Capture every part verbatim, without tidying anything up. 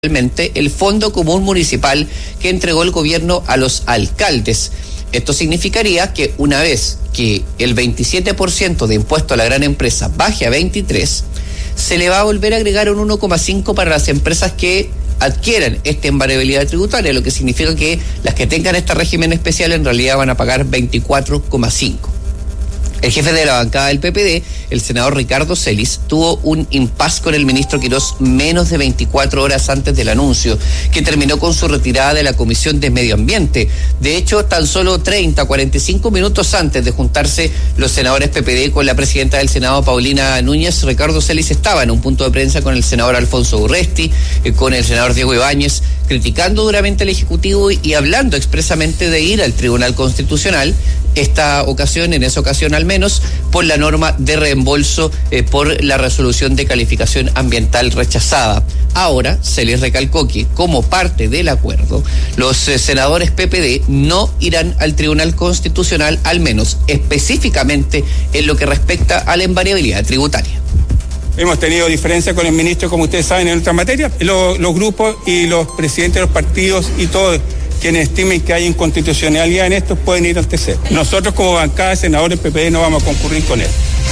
el Fondo Común Municipal que entregó el gobierno a los alcaldes. Esto significaría que una vez que el veintisiete por ciento de impuesto a la gran empresa baje a veintitrés, se le va a volver a agregar un uno coma cinco para las empresas que adquieran esta invariabilidad tributaria, lo que significa que las que tengan este régimen especial en realidad van a pagar veinticuatro coma cinco. El jefe de la bancada del P P D, el senador Ricardo Celis, tuvo un impas con el ministro Quirós menos de veinticuatro horas antes del anuncio, que terminó con su retirada de la Comisión de Medio Ambiente. De hecho, tan solo treinta, cuarenta y cinco minutos antes de juntarse los senadores P P D con la presidenta del Senado, Paulina Núñez, Ricardo Celis estaba en un punto de prensa con el senador Alfonso Urresti, eh, con el senador Diego Ibáñez, criticando duramente al Ejecutivo y, y hablando expresamente de ir al Tribunal Constitucional, esta ocasión, en esa ocasión al menos, por la norma de reembolso eh, por la resolución de calificación ambiental rechazada. Ahora se les recalcó que, como parte del acuerdo, los eh, senadores P P D no irán al Tribunal Constitucional, al menos específicamente en lo que respecta a la invariabilidad tributaria. Hemos tenido diferencias con el ministro, como ustedes saben, en otras materias. Los, los grupos y los presidentes de los partidos y todos quienes estimen que hay inconstitucionalidad en esto pueden ir al T C. Nosotros como bancada de senadores P P D no vamos a concurrir con él.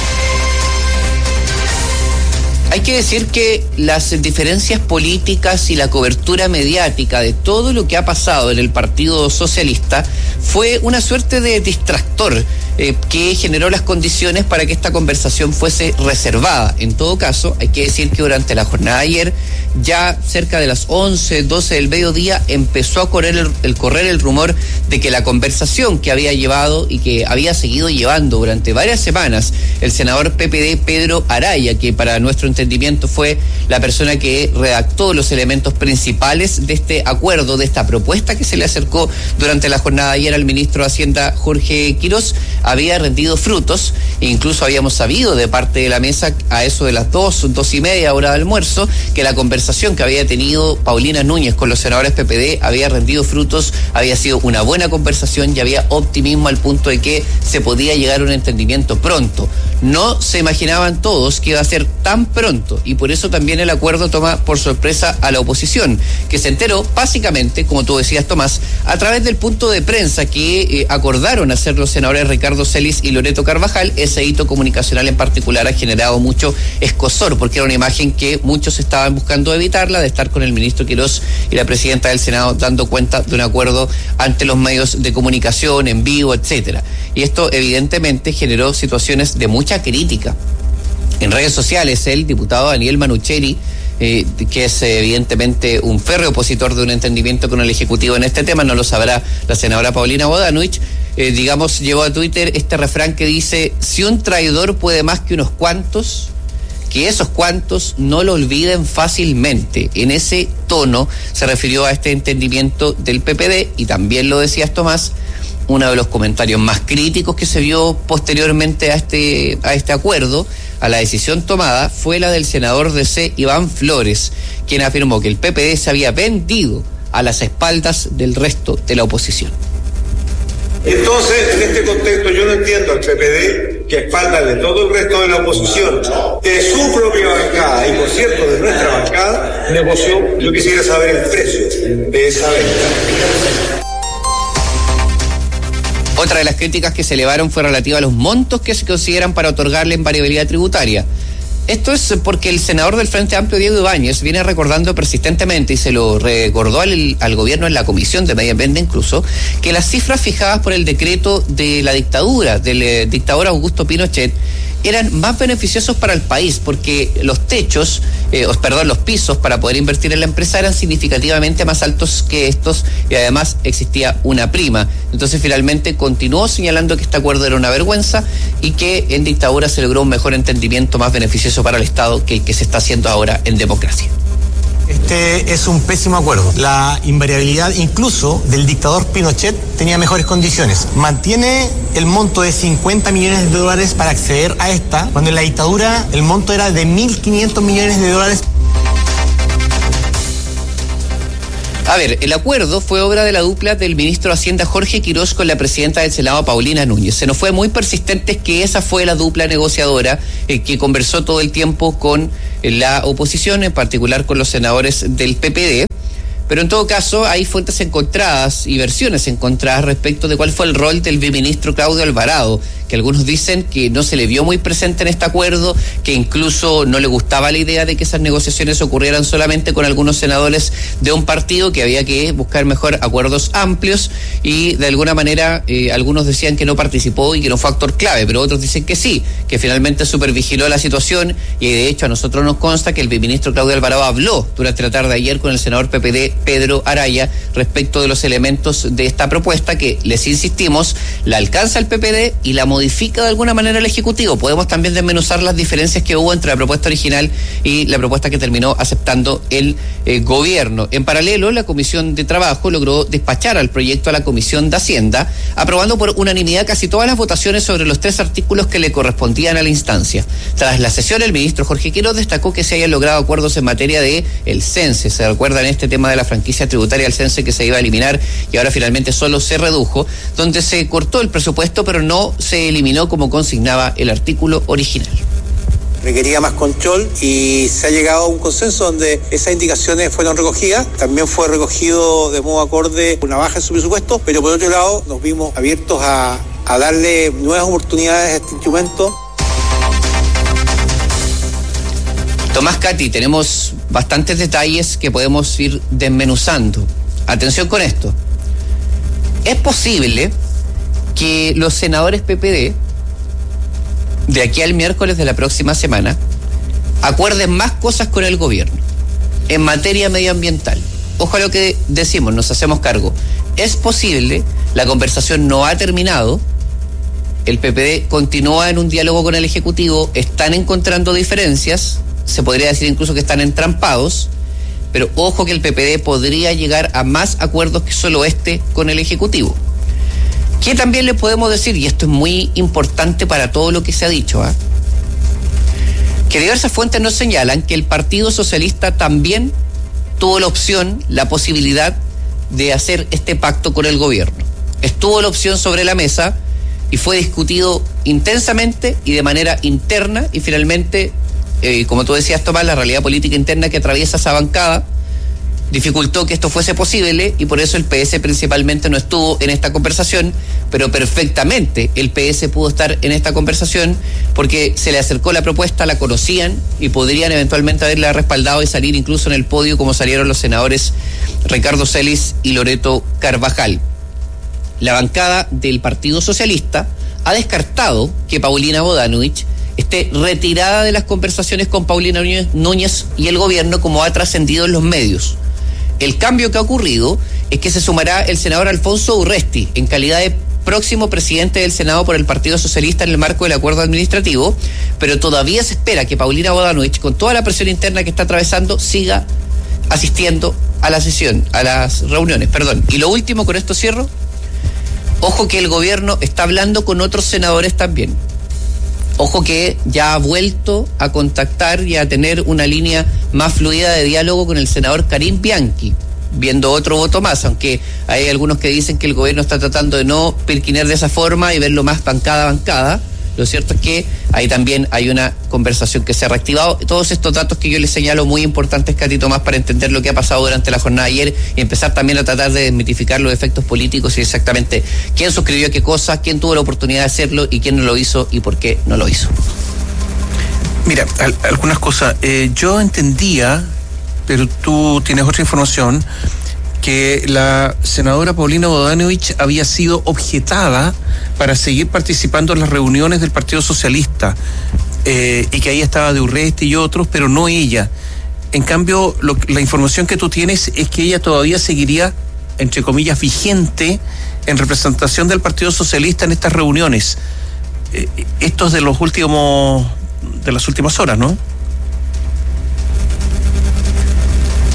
Hay que decir que las diferencias políticas y la cobertura mediática de todo lo que ha pasado en el Partido Socialista fue una suerte de distractor eh, que generó las condiciones para que esta conversación fuese reservada. En todo caso, hay que decir que durante la jornada de ayer, ya cerca de las once, doce del mediodía, empezó a correr el, el correr el rumor de que la conversación que había llevado y que había seguido llevando durante varias semanas el senador P P D Pedro Araya, que para nuestro entendimiento fue la persona que redactó los elementos principales de este acuerdo, de esta propuesta que se le acercó durante la jornada de ayer al ministro de Hacienda Jorge Quirós, había rendido frutos. E incluso habíamos sabido de parte de la mesa a eso de las dos, dos y media hora de almuerzo, que la conversación que había tenido Paulina Núñez con los senadores P P D había rendido frutos, había sido una buena conversación y había optimismo al punto de que se podía llegar a un entendimiento pronto. No se imaginaban todos que iba a ser tan pronto, y por eso también el acuerdo toma por sorpresa a la oposición, que se enteró básicamente, como tú decías, Tomás, a través del punto de prensa que eh, acordaron hacer los senadores Ricardo Celis y Loreto Carvajal. Ese hito comunicacional en particular ha generado mucho escozor, porque era una imagen que muchos estaban buscando evitarla, de estar con el ministro Quirós y la presidenta del Senado dando cuenta de un acuerdo ante los medios de comunicación, en vivo, etcétera. Y esto evidentemente generó situaciones de mucha crítica. En redes sociales, el diputado Daniel Manucheri, eh, que es eh, evidentemente un férreo opositor de un entendimiento con el Ejecutivo en este tema, no lo sabrá la senadora Paulina Bodanovich, eh, digamos, llevó a Twitter este refrán que dice: si un traidor puede más que unos cuantos, que esos cuantos no lo olviden fácilmente. En ese tono se refirió a este entendimiento del P P D, y también lo decías, Tomás, uno de los comentarios más críticos que se vio posteriormente a este, a este acuerdo, a la decisión tomada, fue la del senador D C Iván Flores, quien afirmó que el P P D se había vendido a las espaldas del resto de la oposición. Entonces, en este contexto, yo no entiendo al P P D que a espaldas de todo el resto de la oposición, de su propia bancada y, por cierto, de nuestra bancada, negoció. Yo quisiera saber el precio de esa venta. Otra de las críticas que se elevaron fue relativa a los montos que se consideran para otorgar la invariabilidad tributaria. Esto es porque el senador del Frente Amplio, Diego Ibáñez, viene recordando persistentemente, y se lo recordó al, al gobierno en la Comisión de Medio Ambiente incluso, que las cifras fijadas por el decreto de la dictadura, del eh, dictador Augusto Pinochet, eran más beneficiosos para el país, porque los techos, eh, perdón, los pisos para poder invertir en la empresa eran significativamente más altos que estos, y además existía una prima. Entonces finalmente continuó señalando que este acuerdo era una vergüenza y que en dictadura se logró un mejor entendimiento más beneficioso para el Estado que el que se está haciendo ahora en democracia. Este es un pésimo acuerdo. La invariabilidad incluso del dictador Pinochet tenía mejores condiciones. Mantiene el monto de cincuenta millones de dólares para acceder a esta, cuando en la dictadura el monto era de mil quinientos millones de dólares. A ver, el acuerdo fue obra de la dupla del ministro de Hacienda Jorge Quirós con la presidenta del Senado Paulina Núñez. Se nos fue muy persistente que esa fue la dupla negociadora eh, que conversó todo el tiempo con eh, la oposición, en particular con los senadores del P P D. Pero en todo caso hay fuentes encontradas y versiones encontradas respecto de cuál fue el rol del viceministro Claudio Alvarado, que algunos dicen que no se le vio muy presente en este acuerdo, que incluso no le gustaba la idea de que esas negociaciones ocurrieran solamente con algunos senadores de un partido, que había que buscar mejor acuerdos amplios, y de alguna manera eh, algunos decían que no participó y que no fue actor clave, pero otros dicen que sí, que finalmente supervigiló la situación, y de hecho a nosotros nos consta que el viceministro Claudio Alvarado habló durante la tarde de ayer con el senador P P D Pedro Araya respecto de los elementos de esta propuesta que, les insistimos, la alcanza el P P D y la modifica de alguna manera el Ejecutivo. Podemos también desmenuzar las diferencias que hubo entre la propuesta original y la propuesta que terminó aceptando el eh, gobierno. En paralelo, la Comisión de Trabajo logró despachar al proyecto a la Comisión de Hacienda, aprobando por unanimidad casi todas las votaciones sobre los tres artículos que le correspondían a la instancia. Tras la sesión, el ministro Jorge Quirós destacó que se hayan logrado acuerdos en materia de el cense. Se recuerdan este tema de la franquicia tributaria del cense que se iba a eliminar y ahora finalmente solo se redujo, donde se cortó el presupuesto pero no se eliminó como consignaba el artículo original. Requería más control y se ha llegado a un consenso donde esas indicaciones fueron recogidas. También fue recogido de modo acorde una baja en su presupuesto, pero por otro lado nos vimos abiertos a, a darle nuevas oportunidades a este instrumento. Tomás, Katy, tenemos bastantes detalles que podemos ir desmenuzando. Atención con esto. Es posible que los senadores P P D, de aquí al miércoles de la próxima semana, acuerden más cosas con el gobierno en materia medioambiental. Ojo a lo que decimos, nos hacemos cargo. Es posible, la conversación no ha terminado, el P P D continúa en un diálogo con el Ejecutivo, están encontrando diferencias, se podría decir incluso que están entrampados, pero ojo que el P P D podría llegar a más acuerdos que solo este con el Ejecutivo. ¿Qué también les podemos decir? Y esto es muy importante para todo lo que se ha dicho, ¿eh? que diversas fuentes nos señalan que el Partido Socialista también tuvo la opción, la posibilidad de hacer este pacto con el gobierno. Estuvo la opción sobre la mesa y fue discutido intensamente y de manera interna, y finalmente, eh, como tú decías, Tomás, la realidad política interna que atraviesa esa bancada dificultó que esto fuese posible, y por eso el P S principalmente no estuvo en esta conversación, pero perfectamente el P S pudo estar en esta conversación porque se le acercó la propuesta, la conocían y podrían eventualmente haberla respaldado y salir incluso en el podio como salieron los senadores Ricardo Celis y Loreto Carvajal. La bancada del Partido Socialista ha descartado que Paulina Bodanovich esté retirada de las conversaciones con Paulina Núñez y el gobierno, como ha trascendido en los medios. El cambio que ha ocurrido es que se sumará el senador Alfonso Urresti en calidad de próximo presidente del Senado por el Partido Socialista en el marco del acuerdo administrativo, pero todavía se espera que Paulina Bodanovich, con toda la presión interna que está atravesando, siga asistiendo a la sesión, a las reuniones, perdón. Y lo último, con esto cierro, ojo que el gobierno está hablando con otros senadores también. Ojo que ya ha vuelto a contactar y a tener una línea más fluida de diálogo con el senador Karim Bianchi, viendo otro voto más, aunque hay algunos que dicen que el gobierno está tratando de no perquinar de esa forma y verlo más bancada a bancada. Lo cierto es que ahí también hay una conversación que se ha reactivado. Todos estos datos que yo les señalo muy importantes, Katy Tomás, para entender lo que ha pasado durante la jornada de ayer y empezar también a tratar de desmitificar los efectos políticos y exactamente quién suscribió qué cosa, quién tuvo la oportunidad de hacerlo y quién no lo hizo y por qué no lo hizo. Mira, al, algunas cosas. Eh, yo entendía, pero tú tienes otra información, que la senadora Paulina Bodanovich había sido objetada para seguir participando en las reuniones del Partido Socialista, eh, y que ahí estaba de Urresti y otros, pero no ella. En cambio, lo, la información que tú tienes es que ella todavía seguiría, entre comillas, vigente en representación del Partido Socialista en estas reuniones. Eh, esto es de los últimos, de las últimas horas, ¿no?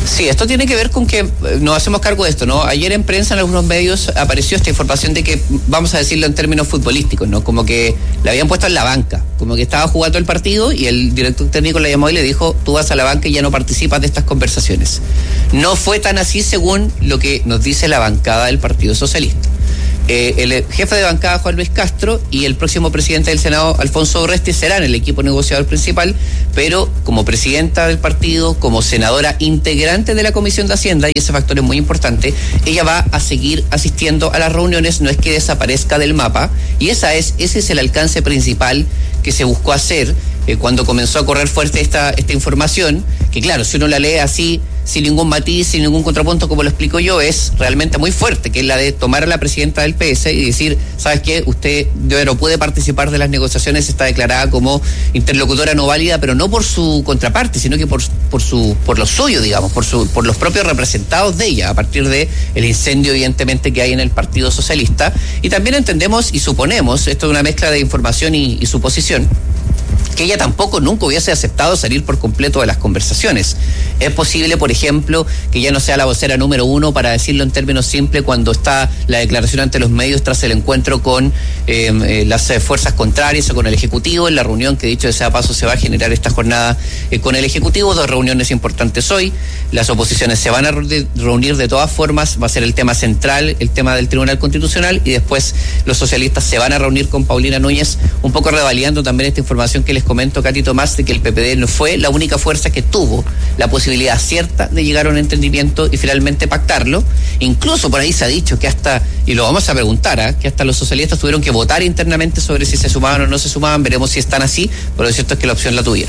Sí, esto tiene que ver con que nos hacemos cargo de esto, ¿no? Ayer en prensa, en algunos medios, apareció esta información de que, vamos a decirlo en términos futbolísticos, ¿no? Como que le habían puesto en la banca, como que estaba jugando el partido y el director técnico le llamó y le dijo, tú vas a la banca y ya no participas de estas conversaciones. No fue tan así según lo que nos dice la bancada del Partido Socialista. Eh, el jefe de bancada, Juan Luis Castro, y el próximo presidente del Senado, Alfonso Urresti, serán el equipo negociador principal, pero como presidenta del partido, como senadora integrante de la Comisión de Hacienda, y ese factor es muy importante, ella va a seguir asistiendo a las reuniones, no es que desaparezca del mapa, y esa es, ese es el alcance principal que se buscó hacer eh, cuando comenzó a correr fuerte esta, esta información, que claro, si uno la lee así, sin ningún matiz, sin ningún contrapunto, como lo explico yo, es realmente muy fuerte, que es la de tomar a la presidenta del P S y decir, ¿sabes qué? Usted no puede participar de las negociaciones, está declarada como interlocutora no válida, pero no por su contraparte, sino que por, por su por lo suyo, digamos, por su por los propios representados de ella, a partir de el incendio, evidentemente, que hay en el Partido Socialista. Y también entendemos y suponemos, esto es una mezcla de información y, y suposición, que ella tampoco nunca hubiese aceptado salir por completo de las conversaciones. Es posible, por ejemplo, que ya no sea la vocera número uno, para decirlo en términos simples, cuando está la declaración ante los medios tras el encuentro con eh, eh, las eh, fuerzas contrarias o con el Ejecutivo, en la reunión que, dicho sea paso, se va a generar esta jornada eh, con el Ejecutivo. Dos reuniones importantes hoy. Las oposiciones se van a reunir de todas formas, va a ser el tema central, el tema del Tribunal Constitucional, y después los socialistas se van a reunir con Paulina Núñez, un poco revalidando también esta información que les comento, Katy Tomás, de que el P P D no fue la única fuerza que tuvo la posibilidad cierta de llegar a un entendimiento y finalmente pactarlo. Incluso por ahí se ha dicho que hasta, y lo vamos a preguntar, ¿eh? que hasta los socialistas tuvieron que votar internamente sobre si se sumaban o no se sumaban. Veremos si están así, pero lo cierto es que la opción la tuvieron.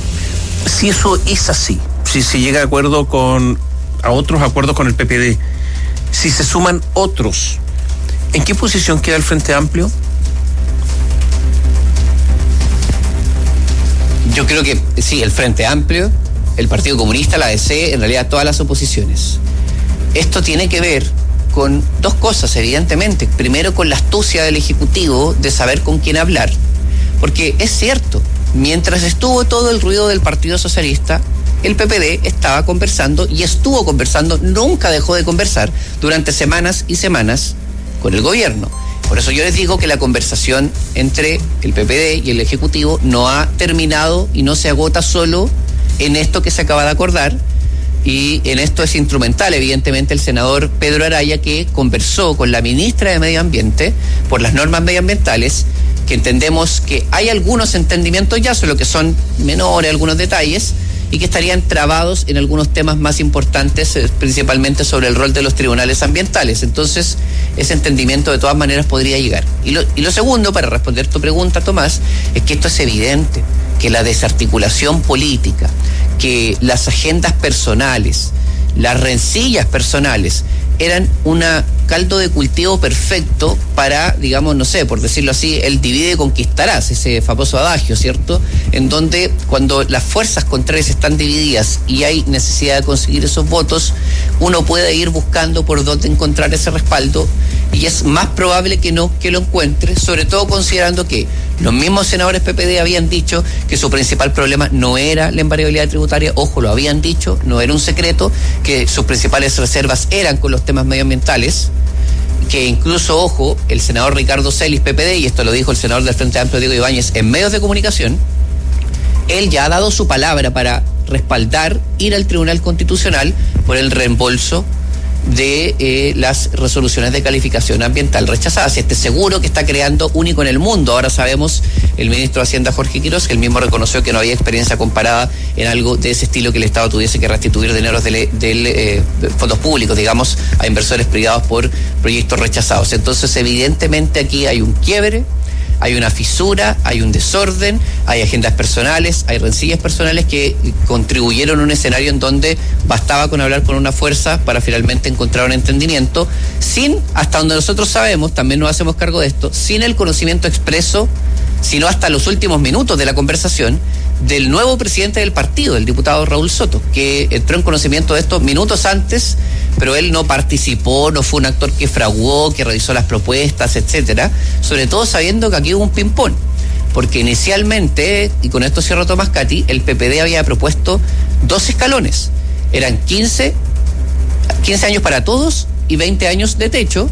Si eso es así, si se llega a acuerdo con a otros acuerdos con el P P D, si se suman otros, ¿en qué posición queda el Frente Amplio? Yo creo que sí, el Frente Amplio, el Partido Comunista, la A D C, en realidad todas las oposiciones. Esto tiene que ver con dos cosas, evidentemente. Primero, con la astucia del Ejecutivo de saber con quién hablar. Porque es cierto, mientras estuvo todo el ruido del Partido Socialista, el P P D estaba conversando y estuvo conversando, nunca dejó de conversar durante semanas y semanas con el gobierno. Por eso yo les digo que la conversación entre el P P D y el Ejecutivo no ha terminado y no se agota solo en esto que se acaba de acordar, y en esto es instrumental, evidentemente, el senador Pedro Araya, que conversó con la ministra de Medio Ambiente por las normas medioambientales, que entendemos que hay algunos entendimientos ya, solo que son menores algunos detalles, y que estarían trabados en algunos temas más importantes, principalmente sobre el rol de los tribunales ambientales. Entonces, ese entendimiento de todas maneras podría llegar. Y lo, y lo segundo, para responder tu pregunta, Tomás, es que esto es evidente, que la desarticulación política, que las agendas personales, las rencillas personales, eran una caldo de cultivo perfecto para, digamos, no sé, por decirlo así, el divide y conquistarás, ese famoso adagio, ¿cierto? En donde cuando las fuerzas contrarias están divididas y hay necesidad de conseguir esos votos, uno puede ir buscando por dónde encontrar ese respaldo, y es más probable que no que lo encuentre, sobre todo considerando que los mismos senadores P P D habían dicho que su principal problema no era la invariabilidad tributaria, ojo, lo habían dicho, no era un secreto, que sus principales reservas eran con los temas medioambientales, que incluso, ojo, el senador Ricardo Celis, P P D, y esto lo dijo el senador del Frente Amplio, Diego Ibáñez, en medios de comunicación, él ya ha dado su palabra para respaldar ir al Tribunal Constitucional por el reembolso de eh, las resoluciones de calificación ambiental rechazadas. Este seguro que está creando único en el mundo. Ahora sabemos, el ministro de Hacienda, Jorge Quiroz, que él mismo reconoció que no había experiencia comparada en algo de ese estilo, que el Estado tuviese que restituir dineros de, de, eh, de fondos públicos, digamos, a inversores privados por proyectos rechazados. Entonces, evidentemente aquí hay un quiebre, hay una fisura, hay un desorden, hay agendas personales, hay rencillas personales que contribuyeron a un escenario en donde bastaba con hablar con una fuerza para finalmente encontrar un entendimiento, sin, hasta donde nosotros sabemos, también nos hacemos cargo de esto, sin el conocimiento expreso, sino hasta los últimos minutos de la conversación, del nuevo presidente del partido, el diputado Raúl Soto, que entró en conocimiento de esto minutos antes, pero él no participó, no fue un actor que fraguó, que revisó las propuestas, etcétera, sobre todo sabiendo que aquí hubo un ping-pong, porque inicialmente, y con esto cierro, Tomás, Katy, el P P D había propuesto dos escalones. Eran quince, quince años para todos y veinte años de techo.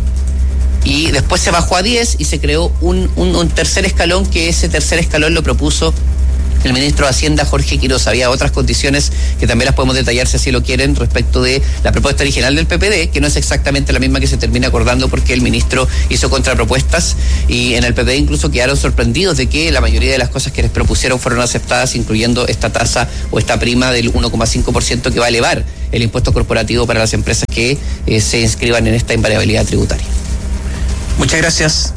Y después se bajó a diez y se creó un, un, un tercer escalón, que ese tercer escalón lo propuso el ministro de Hacienda, Jorge Quiroz. Había otras condiciones que también las podemos detallar si así lo quieren, respecto de la propuesta original del P P D, que no es exactamente la misma que se termina acordando, porque el ministro hizo contrapropuestas y en el P P D incluso quedaron sorprendidos de que la mayoría de las cosas que les propusieron fueron aceptadas, incluyendo esta tasa o esta prima del uno coma cinco por ciento que va a elevar el impuesto corporativo para las empresas que eh, se inscriban en esta invariabilidad tributaria. Muchas gracias.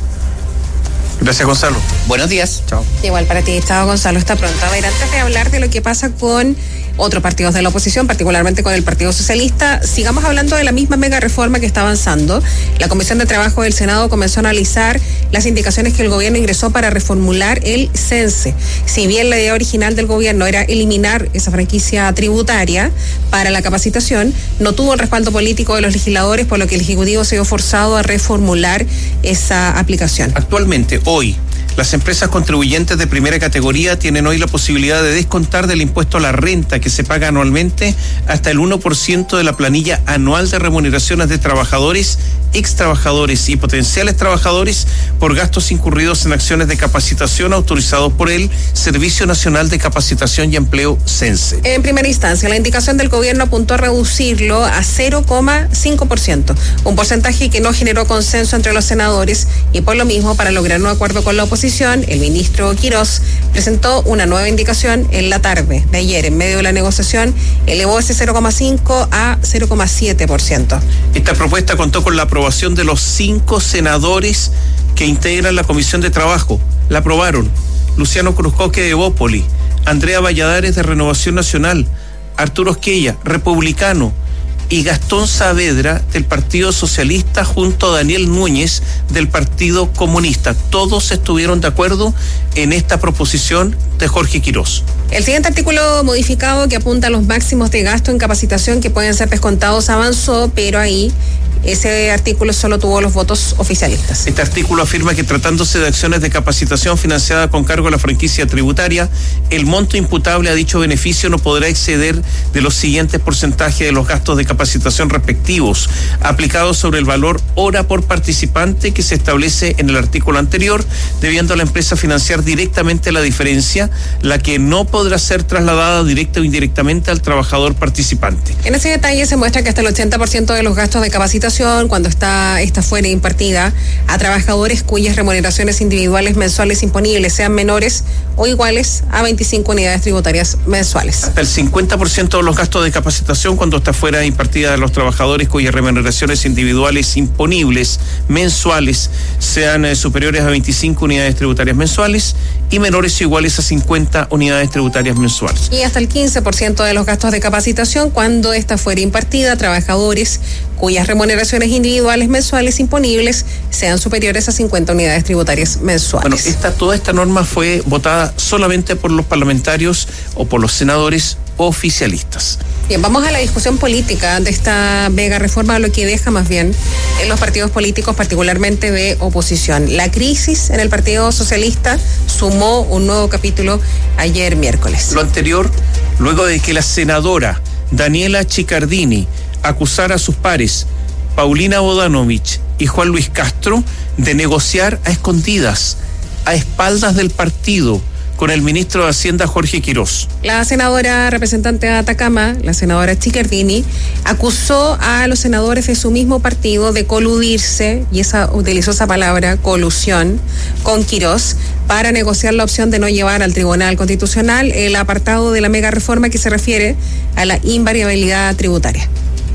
Gracias, Gonzalo. Buenos días. Chao. Igual para ti, Chao, Gonzalo, está pronto. A ver, antes de hablar de lo que pasa con otros partidos de la oposición, particularmente con el Partido Socialista, sigamos hablando de la misma mega reforma que está avanzando. La Comisión de Trabajo del Senado comenzó a analizar las indicaciones que el gobierno ingresó para reformular el CENSE. Si bien la idea original del gobierno era eliminar esa franquicia tributaria para la capacitación, no tuvo el respaldo político de los legisladores, por lo que el Ejecutivo se vio forzado a reformular esa aplicación. Actualmente, hoy, las empresas contribuyentes de primera categoría tienen hoy la posibilidad de descontar del impuesto a la renta que se paga anualmente hasta el uno por ciento de la planilla anual de remuneraciones de trabajadores, extrabajadores y potenciales trabajadores por gastos incurridos en acciones de capacitación autorizados por el Servicio Nacional de Capacitación y Empleo, CENSE. En primera instancia, la indicación del gobierno apuntó a reducirlo a cero coma cinco por ciento, un porcentaje que no generó consenso entre los senadores, y por lo mismo, para lograr un acuerdo con la oposición, el ministro Quiroz presentó una nueva indicación en la tarde de ayer. En medio de la negociación, elevó ese cero coma cinco a cero coma siete por ciento. Esta propuesta contó con la aprobación de los cinco senadores que integran la Comisión de Trabajo. La aprobaron Luciano Cruzcoque de Bópoli, Andrea Valladares de Renovación Nacional, Arturo Esquella, republicano, y Gastón Saavedra del Partido Socialista, junto a Daniel Núñez del Partido Comunista. Todos estuvieron de acuerdo en esta proposición de Jorge Quiroz. El siguiente artículo modificado, que apunta a los máximos de gasto en capacitación que pueden ser descontados, avanzó, pero ahí ese artículo solo tuvo los votos oficialistas. Este artículo afirma que, tratándose de acciones de capacitación financiada con cargo a la franquicia tributaria, el monto imputable a dicho beneficio no podrá exceder de los siguientes porcentajes de los gastos de capacitación respectivos, aplicados sobre el valor hora por participante que se establece en el artículo anterior, debiendo la empresa financiar directamente la diferencia, la que no podrá ser trasladada directa o indirectamente al trabajador participante. En ese detalle se muestra que hasta el ochenta por ciento de los gastos de capacitación, cuando está esta fuera impartida a trabajadores cuyas remuneraciones individuales mensuales imponibles sean menores o iguales a veinticinco unidades tributarias mensuales. Hasta el cincuenta por ciento de los gastos de capacitación cuando está fuera impartida a los trabajadores cuyas remuneraciones individuales imponibles mensuales sean eh, superiores a veinticinco unidades tributarias mensuales y menores o iguales a cincuenta unidades tributarias mensuales. Y hasta el quince por ciento de los gastos de capacitación cuando está fuera impartida a trabajadores cuyas remuneraciones individuales mensuales imponibles sean superiores a cincuenta unidades tributarias mensuales. Bueno, esta, toda esta norma fue votada solamente por los parlamentarios o por los senadores oficialistas. Bien, vamos a la discusión política de esta mega reforma, lo que deja más bien en los partidos políticos, particularmente de oposición. La crisis en el Partido Socialista sumó un nuevo capítulo ayer miércoles. Lo anterior, luego de que la senadora Daniela Chiccardini acusara a sus pares, Paulina Bodanovich y Juan Luis Castro, de negociar a escondidas, a espaldas del partido, con el ministro de Hacienda, Jorge Quiroz. La senadora representante de Atacama, la senadora Chiccardini, acusó a los senadores de su mismo partido de coludirse, y esa utilizó esa palabra, colusión, con Quiroz, para negociar la opción de no llevar al Tribunal Constitucional el apartado de la mega reforma que se refiere a la invariabilidad tributaria.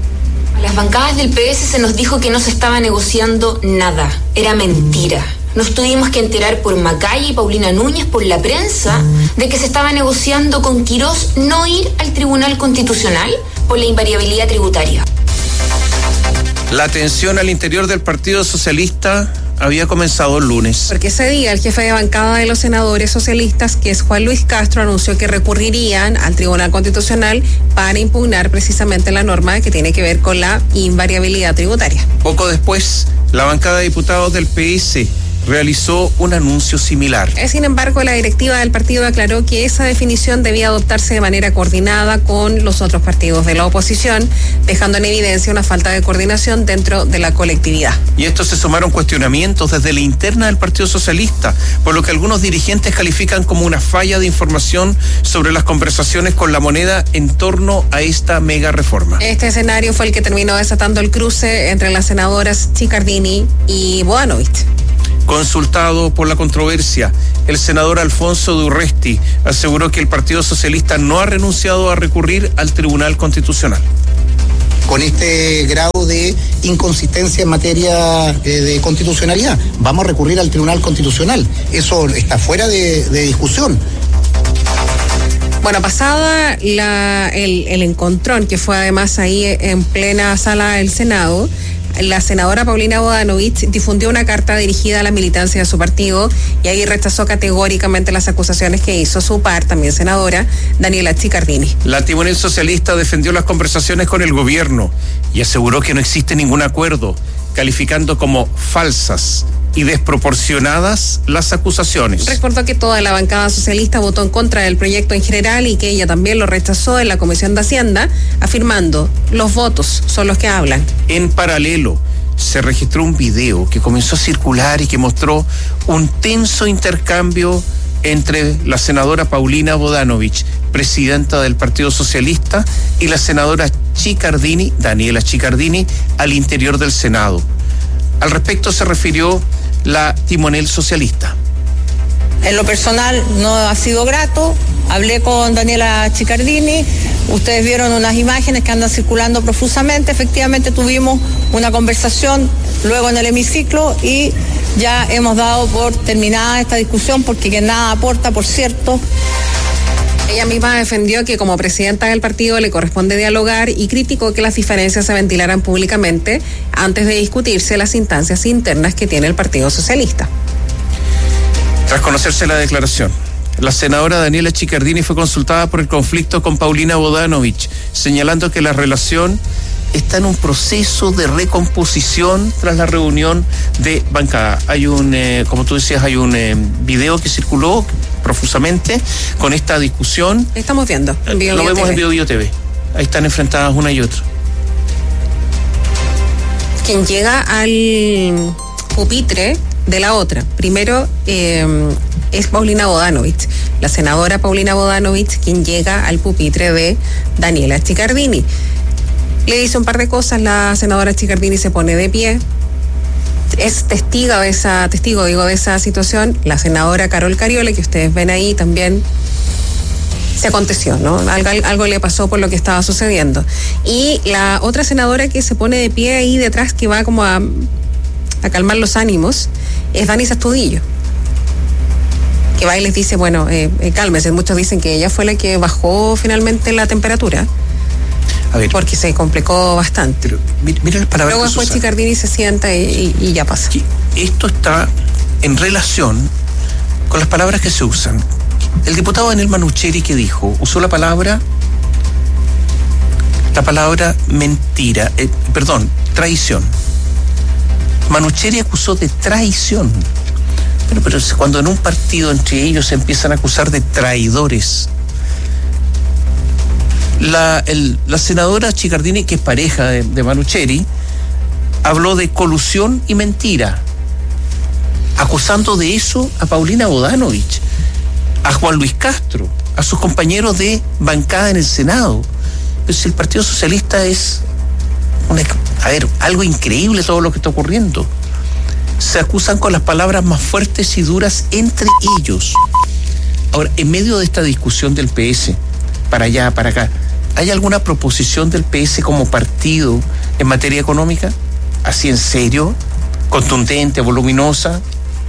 A las bancadas del P S se nos dijo que no se estaba negociando nada, era mentira. Nos tuvimos que enterar por Macaya y Paulina Núñez, por la prensa, de que se estaba negociando con Quiroz no ir al Tribunal Constitucional por la invariabilidad tributaria. La tensión al interior del Partido Socialista había comenzado el lunes. Porque ese día el jefe de bancada de los senadores socialistas, que es Juan Luis Castro, anunció que recurrirían al Tribunal Constitucional para impugnar precisamente la norma que tiene que ver con la invariabilidad tributaria. Poco después, la bancada de diputados del P S realizó un anuncio similar. Sin embargo, la directiva del partido aclaró que esa definición debía adoptarse de manera coordinada con los otros partidos de la oposición, dejando en evidencia una falta de coordinación dentro de la colectividad. Y esto se sumaron cuestionamientos desde la interna del Partido Socialista, por lo que algunos dirigentes califican como una falla de información sobre las conversaciones con La Moneda en torno a esta mega reforma. Este escenario fue el que terminó desatando el cruce entre las senadoras Chicardini y Bodanovich. Consultado por la controversia, el senador Alfonso de Urresti aseguró que el Partido Socialista no ha renunciado a recurrir al Tribunal Constitucional. Con este grado de inconsistencia en materia eh, de constitucionalidad, vamos a recurrir al Tribunal Constitucional. Eso está fuera de, de discusión. Bueno, pasada la, el, el encontrón que fue además ahí en plena sala del Senado, la senadora Paulina Bodanovich difundió una carta dirigida a la militancia de su partido y ahí rechazó categóricamente las acusaciones que hizo su par, también senadora, Daniela Chicardini. La timonel socialista defendió las conversaciones con el gobierno y aseguró que no existe ningún acuerdo, calificando como falsas y desproporcionadas las acusaciones. Recordó que toda la bancada socialista votó en contra del proyecto en general y que ella también lo rechazó en la Comisión de Hacienda, afirmando: los votos son los que hablan. En paralelo, se registró un video que comenzó a circular y que mostró un tenso intercambio entre la senadora Paulina Bodanovich, presidenta del Partido Socialista, y la senadora Chicardini, Daniela Chicardini, al interior del Senado. Al respecto se refirió la timonel socialista. En lo personal no ha sido grato. Hablé con Daniela Chicardini, ustedes vieron unas imágenes que andan circulando profusamente. Efectivamente tuvimos una conversación luego en el hemiciclo y ya hemos dado por terminada esta discusión porque que nada aporta, por cierto. Ella misma defendió que como presidenta del partido le corresponde dialogar y criticó que las diferencias se ventilaran públicamente antes de discutirse las instancias internas que tiene el Partido Socialista. Tras conocerse la declaración, la senadora Daniela Chicardini fue consultada por el conflicto con Paulina Bodanovich, señalando que la relación está en un proceso de recomposición tras la reunión de bancada. Hay un, eh, como tú decías, hay un eh, video que circuló profusamente con esta discusión. Estamos viendo. En Bio, Lo Bio vemos T V. En Bio, Bio T V. Ahí están enfrentadas una y otra. Quien llega al pupitre de la otra, primero eh, es Paulina Bodanovich, la senadora Paulina Bodanovich, quien llega al pupitre de Daniela Chicardini. Le dice un par de cosas, la senadora Chicardini se pone de pie, es testigo de esa, testigo digo, de esa situación. La senadora Carol Cariola, que ustedes ven ahí también, se aconteció, ¿no? Algo, algo le pasó por lo que estaba sucediendo. Y la otra senadora que se pone de pie ahí detrás, que va como a, a calmar los ánimos, es Danis Astudillo, que va y les dice, bueno, eh, eh, cálmese. Muchos dicen que ella fue la que bajó finalmente la temperatura. A ver, porque se complicó bastante. Pero mira las palabras. Luego después Chicardini se sienta y, y, y ya pasa. Esto está en relación con las palabras que se usan. El diputado Daniel Manucheri, que dijo, usó la palabra, la palabra mentira, eh, perdón, traición. Manucheri acusó de traición. Pero, pero cuando en un partido entre ellos se empiezan a acusar de traidores. La, el, la senadora Chicardini, que es pareja de, de Manucheri, habló de colusión y mentira, acusando de eso a Paulina Bodanovich, a Juan Luis Castro, a sus compañeros de bancada en el Senado. Pues el Partido Socialista es una, a ver, algo increíble todo lo que está ocurriendo. Se acusan con las palabras más fuertes y duras entre ellos. Ahora, en medio de esta discusión del P S, para allá, para acá, ¿hay alguna proposición del P S como partido en materia económica? ¿Así en serio? ¿Contundente, voluminosa?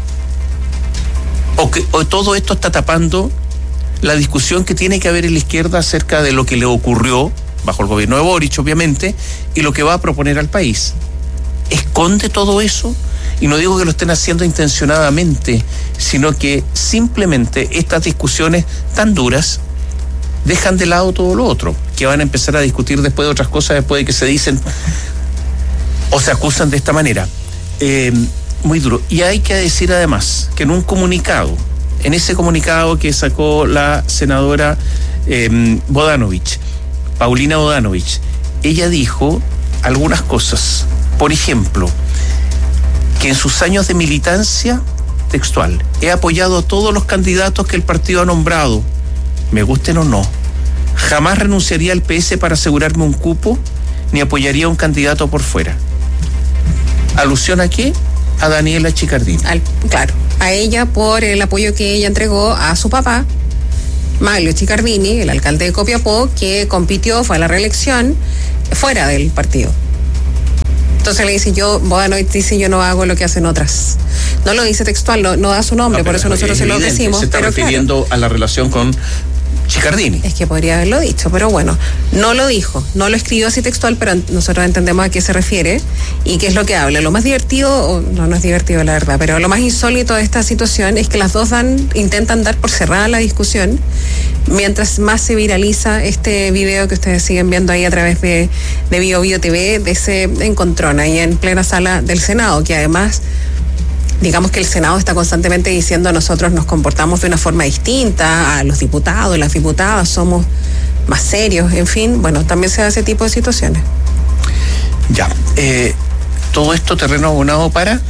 ¿O, que, o todo esto está tapando la discusión que tiene que haber en la izquierda acerca de lo que le ocurrió bajo el gobierno de Boric, obviamente, y lo que va a proponer al país? ¿Esconde todo eso? Y no digo que lo estén haciendo intencionadamente, sino que simplemente estas discusiones tan duras dejan de lado todo lo otro, que van a empezar a discutir después de otras cosas, después de que se dicen o se acusan de esta manera. Eh, muy duro. Y hay que decir además que en un comunicado, en ese comunicado que sacó la senadora eh, Bodanovich, Paulina Bodanovich, ella dijo algunas cosas. Por ejemplo, que en sus años de militancia, textual, he apoyado a todos los candidatos que el partido ha nombrado, me gusten o no. Jamás renunciaría al P S para asegurarme un cupo, ni apoyaría a un candidato por fuera. ¿Alusión a qué? A Daniela Chicardini. Al, claro, a ella por el apoyo que ella entregó a su papá, Maglio Chicardini, el alcalde de Copiapó, que compitió, fue a la reelección, fuera del partido. Entonces le dice, yo, Bodanovich dice, yo no hago lo que hacen otras. No lo dice textual, no, no da su nombre, no, por eso nosotros se lo decimos. Se está pero refiriendo claro, a la relación con Chicardini. Es que podría haberlo dicho, pero bueno, no lo dijo, no lo escribió así textual, pero nosotros entendemos a qué se refiere y qué es lo que habla. Lo más divertido, o no, no es divertido la verdad, pero lo más insólito de esta situación es que las dos dan, intentan dar por cerrada la discusión, mientras más se viraliza este video que ustedes siguen viendo ahí a través de, de Bio Bio T V, de ese encontrón ahí en plena sala del Senado, que además, digamos que el Senado está constantemente diciendo nosotros nos comportamos de una forma distinta a los diputados, las diputadas somos más serios, en fin, bueno, también se da ese tipo de situaciones. Ya, eh, todo esto terreno abonado para,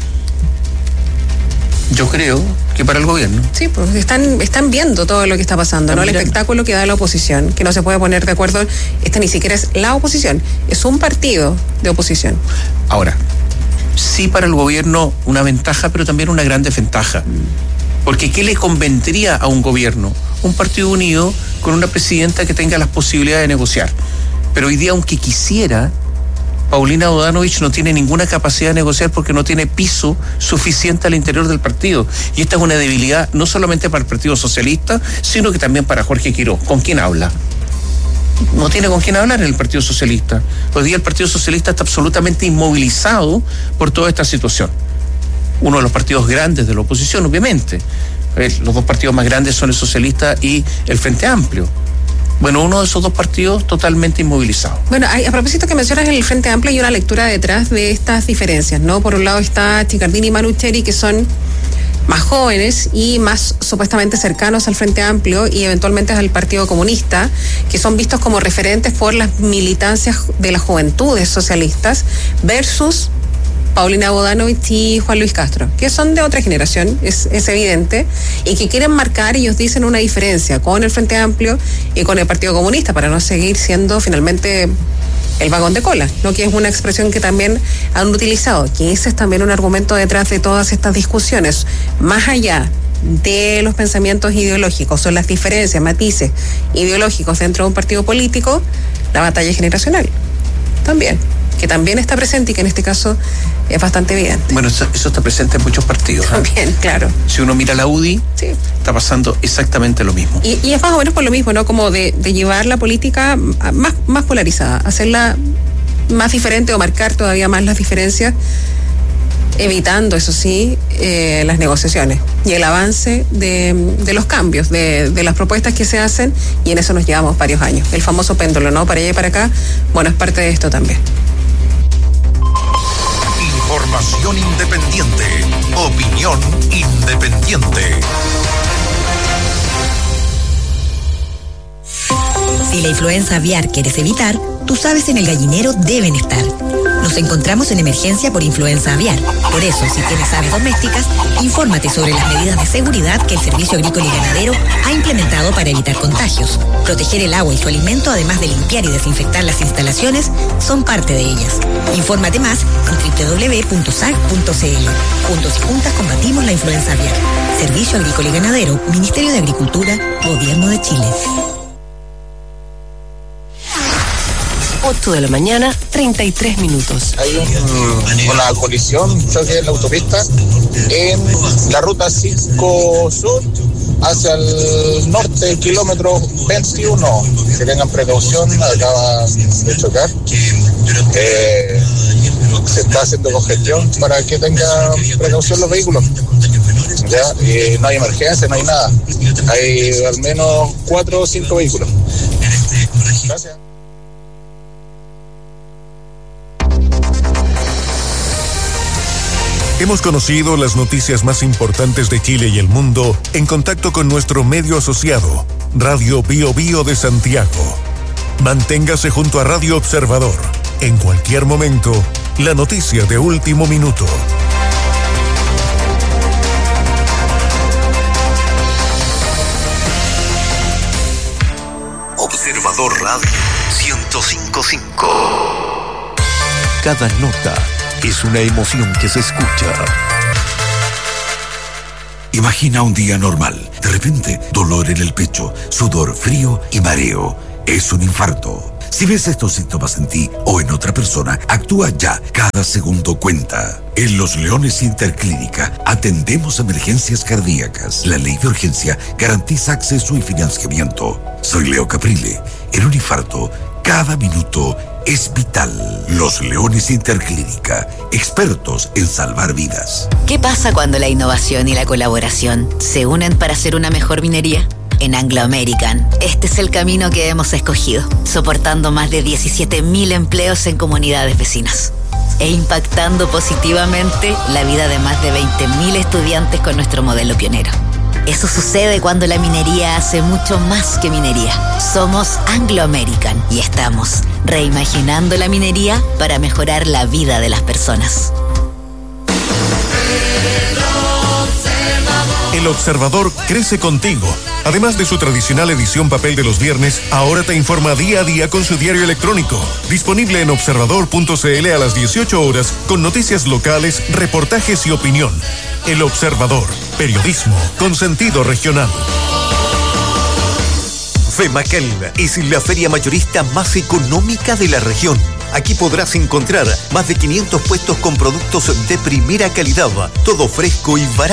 yo creo que para el gobierno. Sí, pues están, están viendo todo lo que está pasando, ¿no? El espectáculo que da la oposición, que no se puede poner de acuerdo, esta ni siquiera es la oposición, es un partido de oposición. Ahora, sí para el gobierno una ventaja, pero también una gran desventaja. Porque ¿qué le convendría a un gobierno? Un partido unido con una presidenta que tenga las posibilidades de negociar. Pero hoy día, aunque quisiera, Paulina Bodanovich no tiene ninguna capacidad de negociar porque no tiene piso suficiente al interior del partido. Y esta es una debilidad no solamente para el Partido Socialista, sino que también para Jorge Quiroz. ¿Con quién habla? No tiene con quién hablar en el Partido Socialista. Hoy día el Partido Socialista está absolutamente inmovilizado por toda esta situación. Uno de los partidos grandes de la oposición, obviamente. Los dos partidos más grandes son el Socialista y el Frente Amplio. Bueno, uno de esos dos partidos totalmente inmovilizado. Bueno, hay, a propósito que mencionas el Frente Amplio, hay una lectura detrás de estas diferencias, ¿no? Por un lado está Chicardini y Manucheri, que son más jóvenes y más supuestamente cercanos al Frente Amplio y eventualmente al Partido Comunista, que son vistos como referentes por las militancias de las juventudes socialistas, versus Paulina Bodanovich y Juan Luis Castro, que son de otra generación, es, es evidente, y que quieren marcar, ellos dicen, una diferencia con el Frente Amplio y con el Partido Comunista, para no seguir siendo finalmente el vagón de cola, ¿no? Que es una expresión que también han utilizado, que ese es también un argumento detrás de todas estas discusiones, más allá de los pensamientos ideológicos, son las diferencias, matices ideológicos dentro de un partido político, la batalla generacional, también, que también está presente y que en este caso es bastante evidente. Bueno, eso, eso está presente en muchos partidos. También, ¿eh? Claro. Si uno mira la U D I, sí, está pasando exactamente lo mismo. Y, y es más o menos por lo mismo, ¿no? Como de, de llevar la política más, más polarizada, hacerla más diferente o marcar todavía más las diferencias, evitando, eso sí, eh, las negociaciones y el avance de, de los cambios, de, de las propuestas que se hacen, y en eso nos llevamos varios años. El famoso péndulo, ¿no? Para allá y para acá, bueno, es parte de esto también. Información independiente, opinión independiente. Si la influenza aviar quieres evitar, tus aves en el gallinero deben estar. Nos encontramos en emergencia por influenza aviar. Por eso, si tienes aves domésticas, infórmate sobre las medidas de seguridad que el Servicio Agrícola y Ganadero ha implementado para evitar contagios. Proteger el agua y su alimento, además de limpiar y desinfectar las instalaciones, son parte de ellas. Infórmate más en doble u doble u doble u punto s a g punto c l. Juntos y juntas combatimos la influenza aviar. Servicio Agrícola y Ganadero, Ministerio de Agricultura, Gobierno de Chile. ocho de la mañana, treinta y tres minutos. Hay un, una colisión, un choque en la autopista en la ruta cinco Sur hacia el norte, kilómetro veintiuno. Que tengan precaución, acaba de chocar. Eh, se está haciendo congestión para que tengan precaución los vehículos. Ya, eh, no hay emergencia, no hay nada. Hay al menos cuatro o cinco vehículos. Gracias. Hemos conocido las noticias más importantes de Chile y el mundo en contacto con nuestro medio asociado, Radio Bio Bio de Santiago. Manténgase junto a Radio Observador. En cualquier momento, la noticia de último minuto. Observador Radio ciento cinco punto cinco. Cada nota es una emoción que se escucha. Imagina un día normal. De repente, dolor en el pecho, sudor frío y mareo. Es un infarto. Si ves estos síntomas en ti o en otra persona, actúa ya. Cada segundo cuenta. En Los Leones Interclínica atendemos emergencias cardíacas. La ley de urgencia garantiza acceso y financiamiento. Soy Leo Caprile. En un infarto, cada minuto es vital. Los Leones Interclínica, expertos en salvar vidas. ¿Qué pasa cuando la innovación y la colaboración se unen para hacer una mejor minería? En Anglo American, este es el camino que hemos escogido, soportando más de diecisiete mil empleos en comunidades vecinas e impactando positivamente la vida de más de veinte mil estudiantes con nuestro modelo pionero. Eso sucede cuando la minería hace mucho más que minería. Somos Anglo American y estamos reimaginando la minería para mejorar la vida de las personas. El Observador crece contigo. Además de su tradicional edición papel de los viernes, ahora te informa día a día con su diario electrónico. Disponible en observador punto c l a las dieciocho horas, con noticias locales, reportajes y opinión. El Observador, periodismo con sentido regional. FEMACAL es la feria mayorista más económica de la región. Aquí podrás encontrar más de quinientos puestos con productos de primera calidad, todo fresco y barato.